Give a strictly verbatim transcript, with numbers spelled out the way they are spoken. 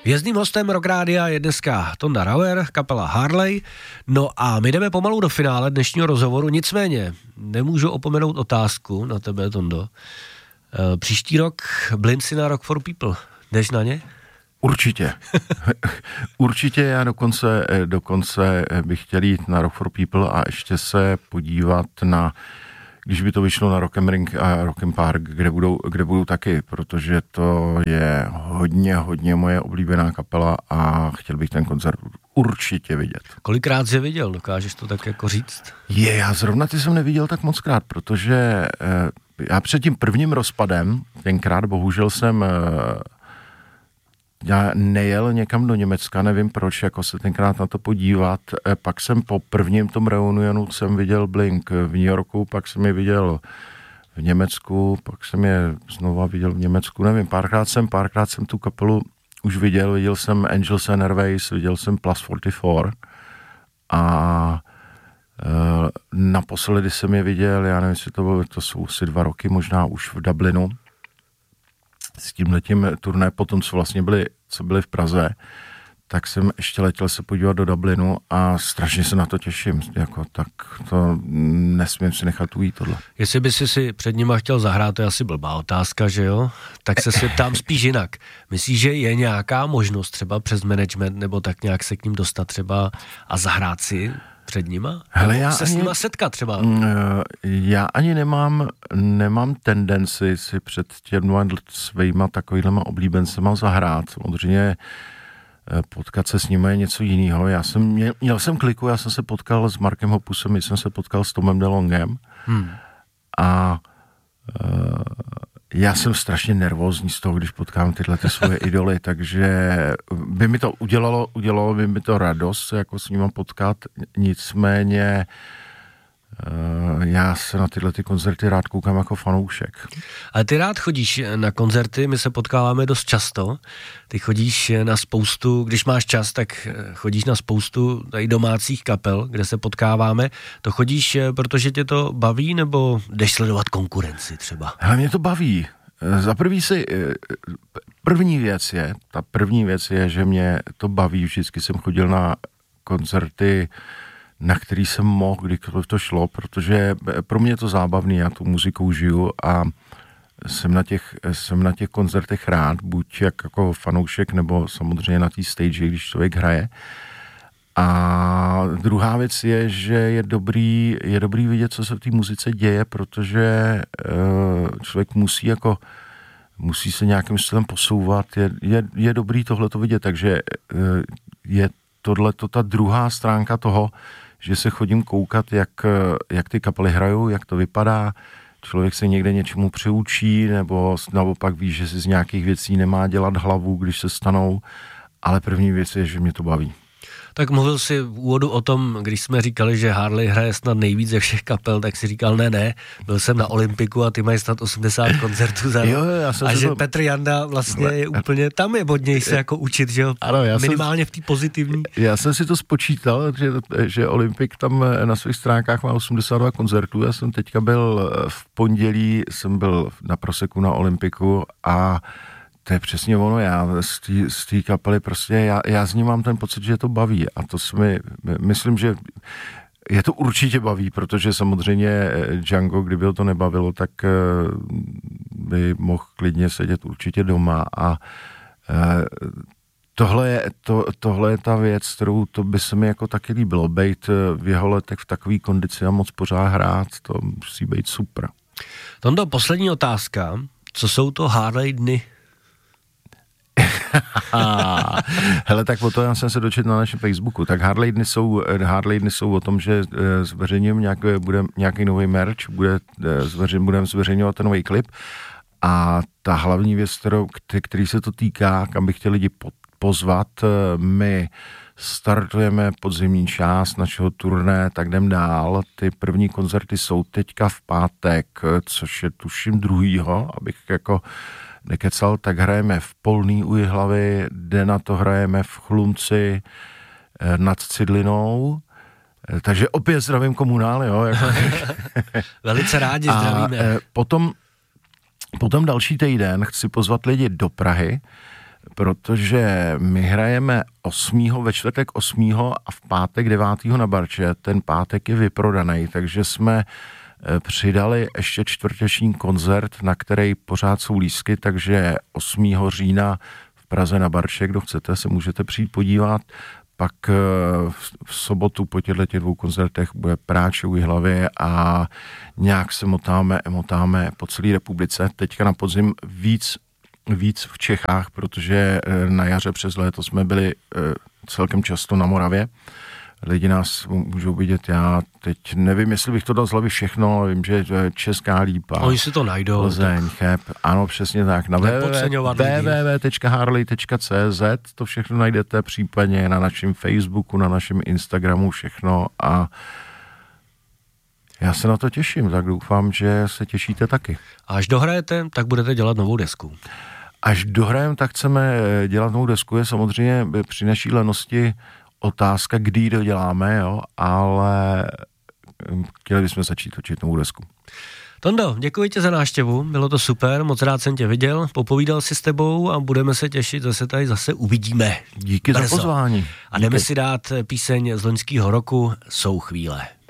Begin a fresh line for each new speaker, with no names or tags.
Vězným hostem Rock Rádia je dneska Tonda Rauer, kapela Harley. No a my jdeme pomalu do finále dnešního rozhovoru, nicméně nemůžu opomenout otázku na tebe, Tondo. E, příští rok Blinci na Rock for People. Jdeš na ně?
Určitě. Určitě, já dokonce, dokonce bych chtěl jít na Rock for People a ještě se podívat na, když by to vyšlo na Rock am Ring a Rock am Park, kde budou, kde budou taky, protože to je hodně, hodně moje oblíbená kapela a chtěl bych ten koncert určitě vidět.
Kolikrát jsi viděl, dokážeš to tak jako říct?
Je, já zrovna ty jsem neviděl tak moc krát, protože já před tím prvním rozpadem, tenkrát bohužel jsem já nejel někam do Německa, nevím proč, jako se tenkrát na to podívat. Pak jsem po prvním tom reunionu jsem viděl Blink v New Yorku, pak jsem je viděl v Německu, pak jsem je znova viděl v Německu, nevím, párkrát jsem, párkrát jsem tu kapelu už viděl, viděl jsem Angels and Airways, viděl jsem Plus čtyřicet čtyři a e, naposledy jsem je viděl, já nevím, jestli to bylo, to jsou asi dva roky, možná už v Dublinu, s tímhletím turné, potom co vlastně byli, co byli v Praze, tak jsem ještě letěl se podívat do Dublinu a strašně se na to těším, jako tak to nesmím si nechat ujít tohle.
Jestli by si si před nima chtěl zahrát, to je asi blbá otázka, že jo? Tak se si ptám spíš jinak. Myslíš, že je nějaká možnost třeba přes management nebo tak nějak se k ním dostat třeba a zahrát si před nima?
Hele, já
se
ani,
s nima setkat třeba?
Já ani nemám, nemám tendenci si před těma svýma takovýhlema oblíbencema zahrát. Samozřejmě potkat se s nimi je něco jiného. Já jsem, měl, měl jsem kliku, já jsem se potkal s Markem Hoppusem, jsem se potkal s Tomem DeLongem hmm. a uh, já jsem strašně nervózní z toho, když potkám tyhle ty svoje idoly, takže by mi to udělalo, udělalo by mi to radost se jako s nima potkat, nicméně uh, já se na tyhle ty koncerty rád koukám jako fanoušek.
Ale ty rád chodíš na koncerty, my se potkáváme dost často, ty chodíš na spoustu, když máš čas, tak chodíš na spoustu tady domácích kapel, kde se potkáváme, to chodíš, protože tě to baví, nebo jdeš sledovat konkurenci třeba?
Hele, mě to baví. Za prvý si, první věc je, ta první věc je, že mě to baví, vždycky jsem chodil na koncerty, na který jsem mohl, kdykoliv to šlo, protože pro mě je to zábavný, já tu muzikou žiju a jsem na těch, jsem na těch koncertech rád, buď jak jako fanoušek, nebo samozřejmě na té stage, když člověk hraje. A druhá věc je, že je dobrý, je dobrý vidět, co se v té muzice děje, protože uh, člověk musí jako musí se nějakým stylem posouvat, je, je, je dobrý tohleto vidět, takže uh, je tohleto ta druhá stránka toho, že se chodím koukat, jak, jak ty kapely hrajou, jak to vypadá, člověk se někde něčemu přiučí, nebo naopak ví, že si z nějakých věcí nemá dělat hlavu, když se stanou, ale první věc je, že mě to baví.
Tak mluvil jsi v úvodu o tom, když jsme říkali, že Harley hraje snad nejvíc ze všech kapel, tak si říkal, ne, ne, byl jsem na Olympiku a ty mají snad osmdesát koncertů za rok. A že to... Petr Janda vlastně je úplně, tam je od něj se jako učit, že jo, ano, minimálně jsem... v té pozitivní.
Já jsem si to spočítal, že, že Olympik tam na svých stránkách má osmdesát dva koncertů, já jsem teďka byl v pondělí, jsem byl na Proseku na Olympiku a to je přesně ono, já z té kapely prostě, já, já z ní mám ten pocit, že to baví a to si mi, myslím, že je to určitě baví, protože samozřejmě Django, kdyby ho to nebavilo, tak by mohl klidně sedět určitě doma a tohle je, to, tohle je ta věc, kterou to by se mi jako taky líbilo, bejt v jeho letech v takové kondici a moc pořád hrát, to musí být super.
Tondo, poslední otázka, co jsou to Harley dny?
Hele, tak o to já jsem se dočetl na našem Facebooku. Tak Harley dny jsou, Harley dny jsou o tom, že zveřejním nějaký, bude nějaký nový merch, bude, zveřejň, budeme zveřejňovat ten nový klip a ta hlavní věc, kterou, který se to týká, kam bych chtěl lidi pozvat, my startujeme podzimní část našeho turné, tak jdem dál. Ty první koncerty jsou teďka v pátek, což je tuším druhýho, abych jako nekecal, tak hrajeme v Polný u Jihlavy, den na to hrajeme v Chlumci nad Cidlinou, takže opět zdravím komunál, jo. Jako.
Velice rádi zdravíme.
A potom, potom další týden chci pozvat lidi do Prahy, protože my hrajeme osmého ve čtvrtek osmého a v pátek devátého na Barče. Ten pátek je vyprodaný, takže jsme přidali ještě čtvrteční koncert, na který pořád jsou lístky, takže osmého října v Praze na Barče, kdo chcete, se můžete přijít podívat. Pak v sobotu po těchto těch dvou koncertech bude Práče u Jihlavy a nějak se motáme, motáme po celé republice. Teďka na podzim víc, víc v Čechách, protože na jaře přes léto jsme byli celkem často na Moravě. Lidi nás můžou vidět, já teď nevím, jestli bych to dal z hlavy všechno, ale vím, že Česká Lípa.
Oni si to najdou.
Plzeň, Cheb, ano, přesně tak. Na w w w tečka harley tečka c z to všechno najdete, případně na našem Facebooku, na našem Instagramu, všechno a já se na to těším, tak doufám, že se těšíte taky.
A až dohrajete, tak budete dělat novou desku.
Až dohrajeme, tak chceme dělat novou desku, je samozřejmě při naší lenosti otázka, kdy ji doděláme, jo, ale chtěli bychom začít točit novou desku.
Tondo, děkuji ti za návštěvu, bylo to super, moc rád jsem tě viděl, popovídal si s tebou a budeme se těšit, že se tady zase uvidíme.
Díky brzo. Za pozvání.
A jdeme Díky. si dát píseň z loňského roku Jsou chvíle.